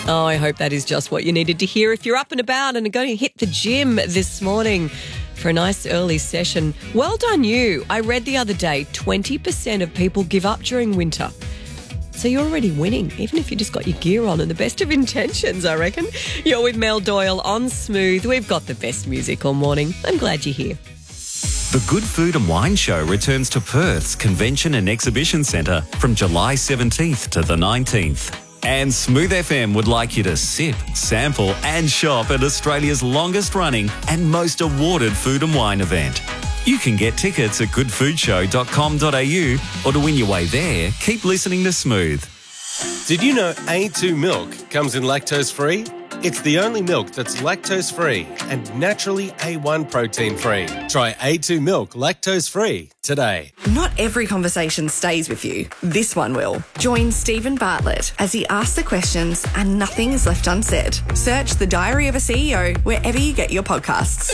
Oh, I hope that is just what you needed to hear if you're up and about and are going to hit the gym this morning for a nice early session. Well done you. I read the other day 20% of people give up during winter. So you're already winning, even if you just got your gear on and the best of intentions, I reckon. You're with Mel Doyle on Smooth. We've got the best music all morning. I'm glad you're here. The Good Food and Wine Show returns to Perth's Convention and Exhibition Centre from July 17th to the 19th. And Smooth FM would like you to sip, sample and shop at Australia's longest running and most awarded food and wine event. You can get tickets at goodfoodshow.com.au, or to win your way there, keep listening to Smooth. Did you know A2 milk comes in lactose-free? It's the only milk that's lactose-free and naturally A1 protein-free. Try A2 milk lactose-free today. Not every conversation stays with you. This one will. Join Stephen Bartlett as he asks the questions and nothing is left unsaid. Search The Diary of a CEO wherever you get your podcasts.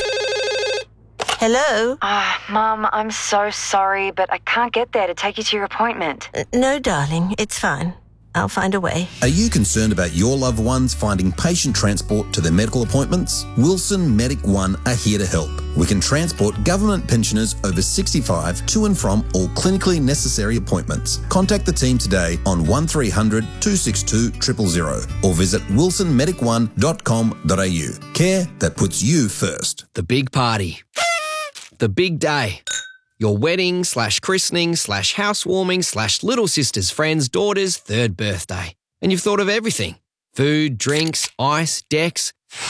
Hello? Mum, I'm so sorry, but I can't get there to take you to your appointment. No, darling, it's fine. I'll find a way. Are you concerned about your loved ones finding patient transport to their medical appointments? Wilson Medic One are here to help. We can transport government pensioners over 65 to and from all clinically necessary appointments. Contact the team today on 1300 262 000 or visit wilsonmedic1.com.au. Care that puts you first. The big party. The big day. Your wedding / christening / housewarming / little sister's friend's daughter's 3rd birthday. And you've thought of everything. Food, drinks, ice, decks.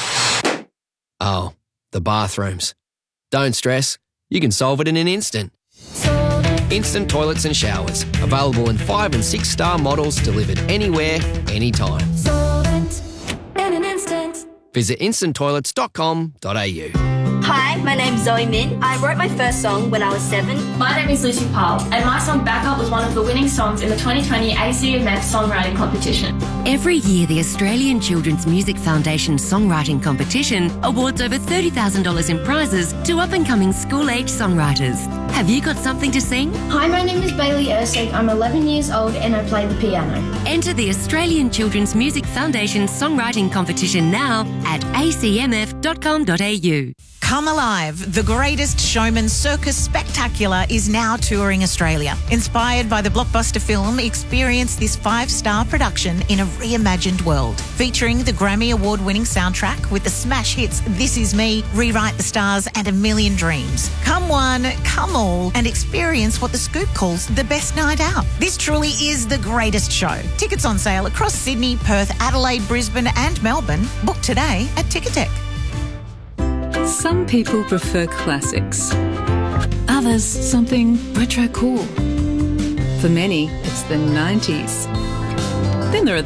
Oh, the bathrooms. Don't stress. You can solve it in an instant. Instant toilets and showers. Available in 5- and 6-star models delivered anywhere, anytime. Solvent in an instant. Visit instanttoilets.com.au. Hi, my name's Zoe Min. I wrote my first song when I was 7. My name is Lucy Powell, and my song Backup was one of the winning songs in the 2020 ACMF Songwriting Competition. Every year, the Australian Children's Music Foundation Songwriting Competition awards over $30,000 in prizes to up-and-coming school-age songwriters. Have you got something to sing? Hi, my name is Bailey Ersig. I'm 11 years old and I play the piano. Enter the Australian Children's Music Foundation Songwriting Competition now at acmf.com.au. Come Alive, the Greatest Showman Circus Spectacular is now touring Australia. Inspired by the blockbuster film, experience this 5-star production in a reimagined world. Featuring the Grammy Award-winning soundtrack with the smash hits This Is Me, Rewrite the Stars and A Million Dreams. Come one, come all, and experience what The Scoop calls the best night out. This truly is the greatest show. Tickets on sale across Sydney, Perth, Adelaide, Brisbane and Melbourne. Book today at Ticketek. Some people prefer classics. Others, something retro cool. For many, it's the 90s. Then there are